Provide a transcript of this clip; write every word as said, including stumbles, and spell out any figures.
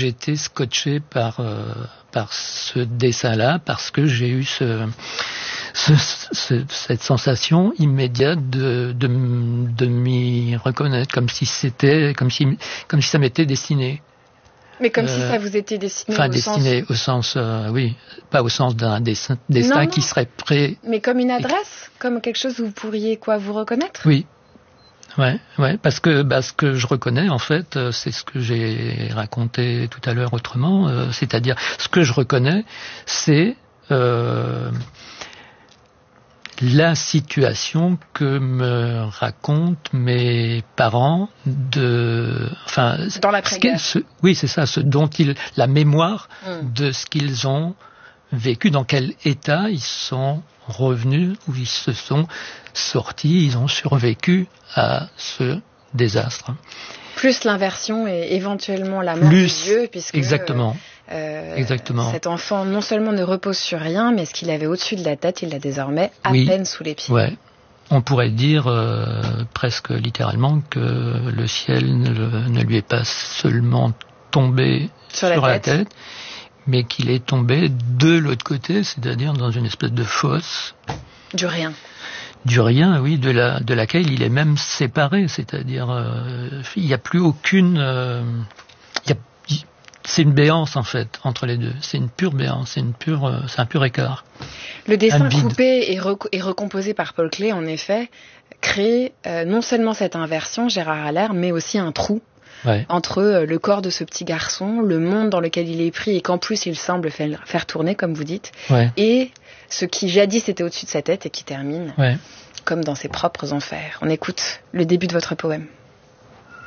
j'étais scotché par euh, par ce dessin-là, parce que j'ai eu ce, ce, ce cette sensation immédiate de de, de m'y reconnaître, comme si c'était comme si comme si ça m'était destiné. Mais comme euh, si ça vous était destiné enfin, au destiné sens... au sens, euh, oui, pas au sens d'un dessin, destin non, non. qui serait prêt. Mais comme une adresse, comme quelque chose où vous pourriez quoi vous reconnaître. Oui. Ouais, ouais, parce que bah, ce que je reconnais en fait, euh, c'est ce que j'ai raconté tout à l'heure autrement, euh, c'est-à-dire ce que je reconnais, c'est euh, la situation que me racontent mes parents de, enfin, dans l'après-guerre. Ce, oui, c'est ça, ce dont ils, la mémoire mm. de ce qu'ils ont vécu, dans quel état ils sont revenus, où ils se sont sortis, ils ont survécu à ce désastre. Plus l'inversion et éventuellement la mort Plus, de Dieu, puisque exactement. Euh, exactement. Cet enfant non seulement ne repose sur rien, mais ce qu'il avait au-dessus de la tête, il l'a désormais à oui, peine sous les pieds. Ouais. On pourrait dire euh, presque littéralement que le ciel ne, ne lui est pas seulement tombé sur, sur la, la tête. tête, mais qu'il est tombé de l'autre côté, c'est-à-dire dans une espèce de fosse. Du rien. Du rien, oui, de, la, de laquelle il est même séparé, c'est-à-dire euh, il n'y a plus aucune... Euh, il y a, c'est une béance en fait entre les deux, c'est une pure béance, c'est, une pure, euh, c'est un pur écart. Le dessin coupé et, rec- et recomposé par Paul Klee, en effet, crée euh, non seulement cette inversion, Gérard Allaire, mais aussi un trou. Ouais. Entre euh, le corps de ce petit garçon, le monde dans lequel il est pris et qu'en plus il semble faire, faire tourner, comme vous dites, ouais. et ce qui jadis était au-dessus de sa tête et qui termine ouais. comme dans ses propres enfers. On écoute le début de votre poème.